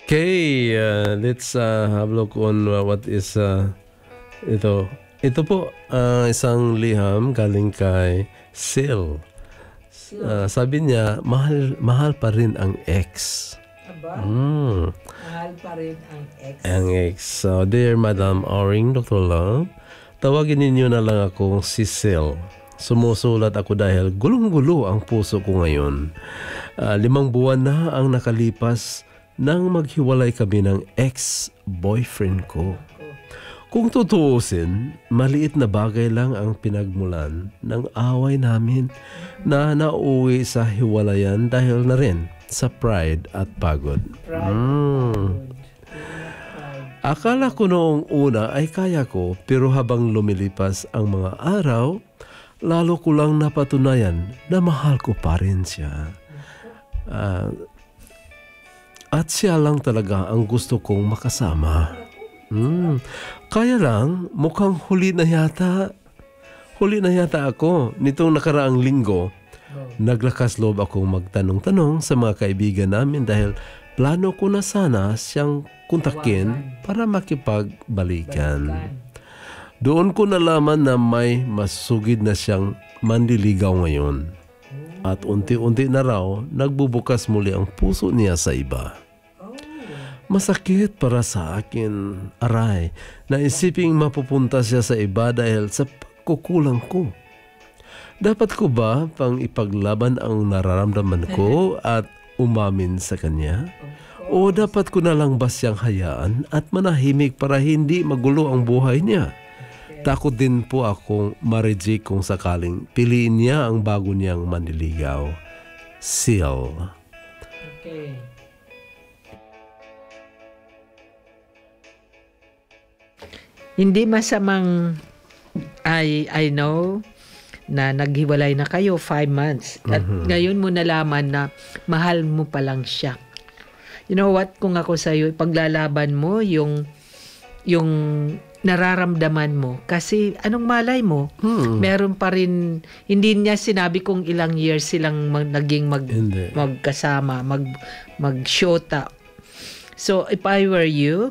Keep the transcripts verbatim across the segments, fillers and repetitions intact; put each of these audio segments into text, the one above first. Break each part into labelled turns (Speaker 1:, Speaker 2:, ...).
Speaker 1: Okay, uh, let's uh, have a look on uh, what is uh, ito. Ito po, uh, isang liham galing kay Sil. Uh, sabi niya, mahal mahal pa rin ang ex.
Speaker 2: Aba,
Speaker 1: Mm.
Speaker 2: mahal pa rin ang ex.
Speaker 1: Ang ex. So, dear Madam Oring, Doctor Love, tawagin ninyo na lang akong si Sil. Sumusulat ako dahil gulong-gulo ang puso ko ngayon. Uh, limang buwan na ang nakalipas nang maghiwalay kami ng ex-boyfriend ko. Kung tutuusin, maliit na bagay lang ang pinagmulan ng away namin na nauwi sa hiwalayan dahil na rin sa pride at pagod. Mm. Akala ko noong una ay kaya ko, pero habang lumilipas ang mga araw, lalo ko lang napatunayan na mahal ko pa rin siya. Uh, at siya lang talaga ang gusto kong makasama. Hmm. Kaya lang, mukhang huli na yata. Huli na yata ako. Nitong nakaraang linggo, naglakas loob akong magtanong-tanong sa mga kaibigan namin dahil plano ko na sana siyang kontakin para makipagbalikan. Doon ko nalaman na may masugid na siyang manliligaw ngayon. At unti-unti na raw, nagbubukas muli ang puso niya sa iba. Masakit para sa akin, aray, na isiping mapupunta siya sa iba dahil sa pagkukulang ko. Dapat ko ba pang ipaglaban ang nararamdaman ko at umamin sa kanya? O dapat ko na lang ba siyang hayaan at manahimik para hindi magulo ang buhay niya? Takot din po akong ma-reject kung sakaling piliin niya ang bago niyang manliligaw. Sil.
Speaker 2: Okay. Hindi masamang I, I know na naghiwalay na kayo five months. At mm-hmm. ngayon mo nalaman na mahal mo pa lang siya. You know what? Kung ako sa'yo, paglalaban mo yung yung nararamdaman mo. Kasi anong malay mo? Hmm. Meron pa rin, hindi niya sinabi kung ilang years silang mag, naging mag, magkasama, mag, mag-shota. So, if I were you,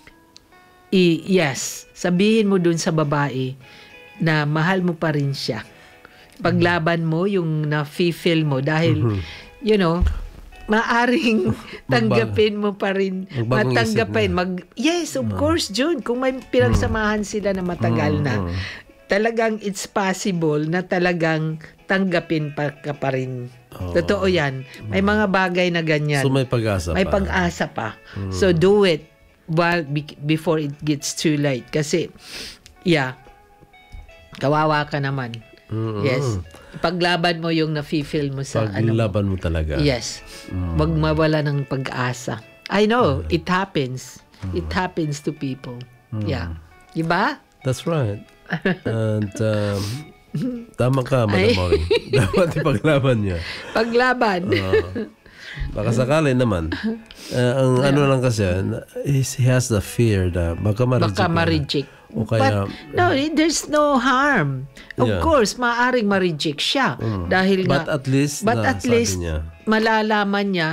Speaker 2: i, yes, sabihin mo dun sa babae na mahal mo pa rin siya. Paglaban mo yung na-feel mo dahil, mm-hmm. you know, maaring tanggapin mo pa rin, matanggapin. Mag, yes, of uh, course, June. Kung may pinagsamahan uh, sila na matagal na, uh, talagang it's possible na talagang tanggapin pa ka pa rin. Uh, Totoo yan. May mga bagay na ganyan.
Speaker 1: So may pag-asa
Speaker 2: may
Speaker 1: pa.
Speaker 2: May pag-asa pa. Uh, so do it while be- before it gets too late. Kasi, yeah, kawawa ka naman. Mm-hmm. Yes. Paglaban mo yung nafe-feel mo sa
Speaker 1: Paglaban
Speaker 2: ano mo.
Speaker 1: mo talaga.
Speaker 2: Yes. Mm. Wag mawala ng pag-asa. I know, mm. it happens. Mm. It happens to people. Mm. Yeah. Diba?
Speaker 1: That's right. And um, tama ka, Madam Oring. Dapat ipaglaban niya.
Speaker 2: Paglaban.
Speaker 1: Uh, baka sakali naman. Uh, ang yeah. ano lang kasi, he has the fear na baka ma-reject.
Speaker 2: Baka ma-reject.
Speaker 1: O kaya,
Speaker 2: but no, there's no harm. Of yeah. course, maaring ma-reject siya. Mm. Dahil
Speaker 1: but
Speaker 2: nga,
Speaker 1: at least,
Speaker 2: but
Speaker 1: na,
Speaker 2: at least
Speaker 1: niya.
Speaker 2: malalaman niya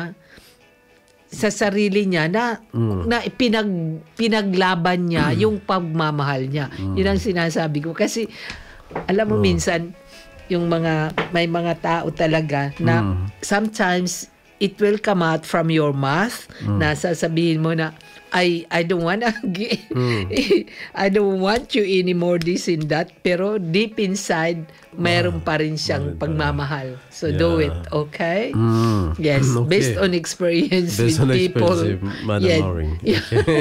Speaker 2: sa sarili niya na, mm. na pinag, pinaglaban niya mm. yung pagmamahal niya. Mm. Yun ang sinasabi ko. Kasi, alam mo, mm. minsan, yung mga, may mga tao talaga na mm. sometimes, it will come out from your mouth mm. na sasabihin mo na, I I don't want mm. I don't want you anymore this and that, pero deep inside mayroon pa rin siyang pagmamahal. So yeah. do it, okay?
Speaker 1: Mm.
Speaker 2: Yes,
Speaker 1: okay.
Speaker 2: based on experience
Speaker 1: based
Speaker 2: with
Speaker 1: on
Speaker 2: people.
Speaker 1: Experience, Madam
Speaker 2: yeah.
Speaker 1: Oring. Okay.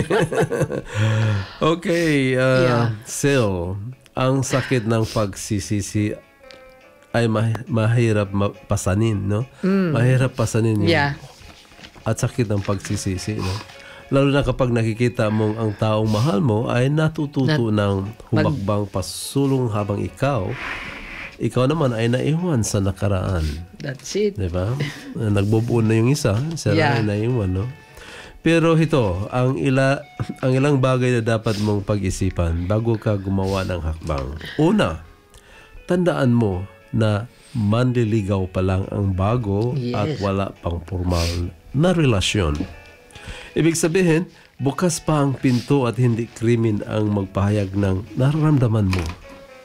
Speaker 1: okay, uh, yeah. Sil, ang sakit ng pagsisisi ay ma- mahirap ma- pasanin, no? Mm. Mahirap pasanin yun.
Speaker 2: Yeah.
Speaker 1: At sakit ng pagsisisi, no? Lalo na kapag nakikita mong ang taong mahal mo ay natututo na, ng humakbang pasulong habang ikaw, ikaw naman ay naiwan sa nakaraan.
Speaker 2: That's it.
Speaker 1: Diba? Nagbubuo na yung isa, siya yeah. na ay naiwan, no? Pero ito, ang, ila, ang ilang bagay na dapat mong pag-isipan bago ka gumawa ng hakbang. Una, tandaan mo na manliligaw pa lang ang bago yes. at wala pang formal na relasyon. Ibig sabihin, bukas pa ang pinto at hindi krimen ang magpahayag ng nararamdaman mo.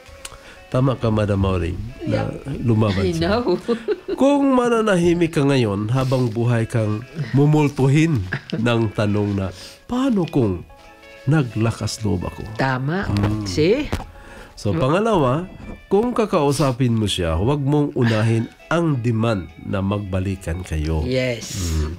Speaker 1: Tama ka, Madam Maureen, na lumaban
Speaker 2: I
Speaker 1: siya.
Speaker 2: know.
Speaker 1: Kung mananahimik ka ngayon habang buhay kang mumultuhin ng tanong na, paano kung naglakas loob ako?
Speaker 2: Tama. See?
Speaker 1: So, pangalawa, kung kakausapin mo siya, huwag mong unahin ang demand na magbalikan kayo.
Speaker 2: Yes.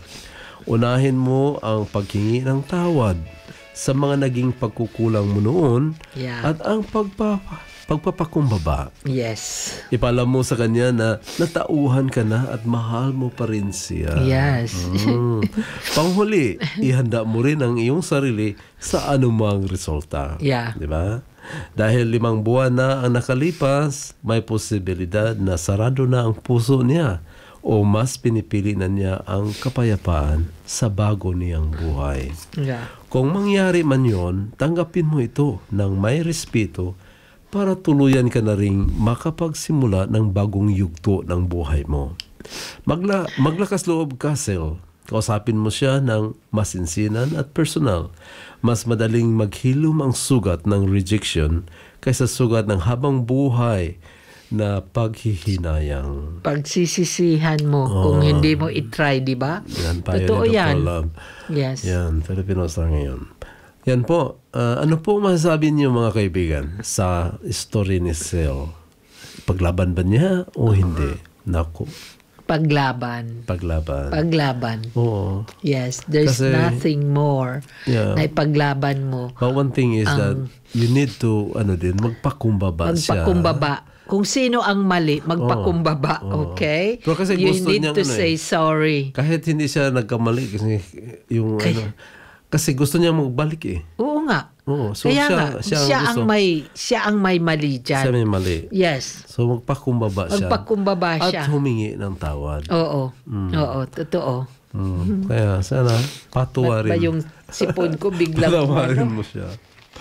Speaker 1: Unahin mo ang paghingi ng tawad sa mga naging pagkukulang mo noon
Speaker 2: Yeah.
Speaker 1: at ang pagpapa, pagpapakumbaba.
Speaker 2: Yes.
Speaker 1: Ipalam mo sa kanya na natauhan ka na at mahal mo pa rin siya.
Speaker 2: Yes.
Speaker 1: Mm. Panghuli, ihanda mo rin ang iyong sarili sa anumang resulta.
Speaker 2: Yeah.
Speaker 1: Di ba? Dahil limang buwan na ang nakalipas, may posibilidad na sarado na ang puso niya o mas pinipili na niya ang kapayapaan sa bago niyang buhay.
Speaker 2: Yeah.
Speaker 1: Kung mangyari man yon, tanggapin mo ito ng may respeto para tuluyan ka na ring makapagsimula ng bagong yugto ng buhay mo. Magla maglakas loob ka, Sel. Kausapin mo siya ng masinsinan at personal. Mas madaling maghilom ang sugat ng rejection kaysa sugat ng habang buhay na paghihinayang.
Speaker 2: Pagsisisihan mo kung hindi mo i-try, di ba?
Speaker 1: Yan, payo
Speaker 2: Totoo
Speaker 1: ni Doctor
Speaker 2: yan.
Speaker 1: Love.
Speaker 2: Yes.
Speaker 1: Yan, Filipino Star ngayon. Yan po. Ah, ano po masasabi niyo mga kaibigan sa story ni Sel? Paglaban ba niya o hindi? Naku,
Speaker 2: Paglaban.
Speaker 1: paglaban.
Speaker 2: Paglaban.
Speaker 1: Oo.
Speaker 2: Yes. There's
Speaker 1: Kasi-
Speaker 2: nothing more
Speaker 1: Yeah.
Speaker 2: na ipaglaban mo.
Speaker 1: But one thing is that you need to, ano din, magpakumbaba siya.
Speaker 2: Magpakumbaba. Kung sino ang mali, magpakumbaba.
Speaker 1: Oo.
Speaker 2: Okay?
Speaker 1: Pero kasi
Speaker 2: You
Speaker 1: gusto
Speaker 2: need
Speaker 1: niyang
Speaker 2: to
Speaker 1: ano
Speaker 2: say
Speaker 1: eh.
Speaker 2: sorry.
Speaker 1: Kahit hindi siya nagkamali kasi yung ano, kasi gusto niya magbalik eh.
Speaker 2: Oo nga.
Speaker 1: Oo. So
Speaker 2: Kaya
Speaker 1: siya,
Speaker 2: nga,
Speaker 1: siya,
Speaker 2: siya,
Speaker 1: ang
Speaker 2: ang
Speaker 1: gusto.
Speaker 2: may siya ang may mali dyan.
Speaker 1: Siya may mali.
Speaker 2: Yes.
Speaker 1: So magpakumbaba siya.
Speaker 2: Magpakumbaba siya.
Speaker 1: At humingi ng tawad.
Speaker 2: Oo. Oo, totoo.
Speaker 1: Mm. Kaya sana patuwarin.
Speaker 2: Ba't ba yung sipon ko biglang
Speaker 1: Patawarin
Speaker 2: ano?
Speaker 1: mo siya.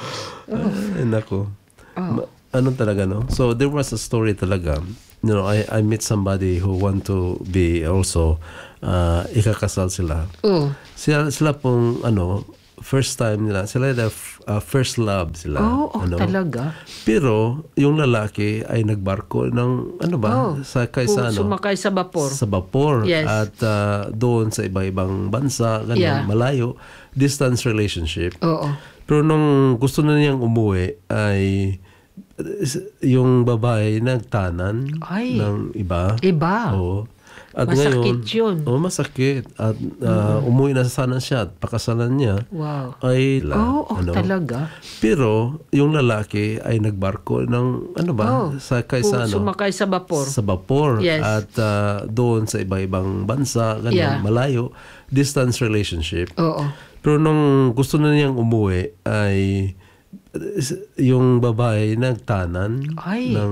Speaker 1: Ay, nako. Ma- ano talaga, no? So, there was a story talaga. You know, I, I met somebody who want to be also, uh, ikakasal sila.
Speaker 2: Oo.
Speaker 1: Sila, sila pong, ano, first time nila. Sila na f- uh, first love sila.
Speaker 2: Oo, oh,
Speaker 1: ano.
Speaker 2: talaga.
Speaker 1: Pero, yung lalaki ay nagbarko ng, ano ba?
Speaker 2: Oh,
Speaker 1: sa kaysa, ano?
Speaker 2: Sumakay sa vapor.
Speaker 1: Sa vapor.
Speaker 2: Yes.
Speaker 1: At uh, doon sa iba-ibang bansa, ganun,
Speaker 2: Yeah.
Speaker 1: malayo, distance relationship.
Speaker 2: Oo.
Speaker 1: Pero nung gusto na niyang umuwi, ay yung babae nagtanan
Speaker 2: Ay.
Speaker 1: ng iba.
Speaker 2: Iba.
Speaker 1: Oo. At
Speaker 2: Masakit
Speaker 1: ngayon,
Speaker 2: yun.
Speaker 1: Oo, masakit. At uh, umuwi na sana siya at pakasalan niya
Speaker 2: Wow.
Speaker 1: ay la,
Speaker 2: Oo, oh,
Speaker 1: ano.
Speaker 2: talaga.
Speaker 1: Pero yung lalaki ay nagbarko ng ano ba?
Speaker 2: Oh,
Speaker 1: sa kaysa ano?
Speaker 2: Sumakay sa vapor.
Speaker 1: Sa vapor.
Speaker 2: Yes.
Speaker 1: At uh, doon sa iba-ibang bansa, ganun,
Speaker 2: Yeah.
Speaker 1: malayo, distance relationship.
Speaker 2: Oo.
Speaker 1: Pero nung gusto na niyang umuwi ay yung babae nagtanan
Speaker 2: Ay.
Speaker 1: ng